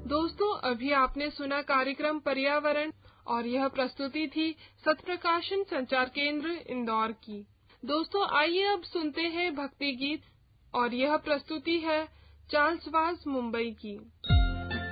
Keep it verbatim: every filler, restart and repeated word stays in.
दोस्तों, अभी आपने सुना कार्यक्रम पर्यावरण और यह प्रस्तुति थी सत्प्रकाशन संचार केंद्र इंदौर की। दोस्तों, आइए अब सुनते हैं भक्ति गीत और यह प्रस्तुति है चार्ल्स वाज मुंबई की।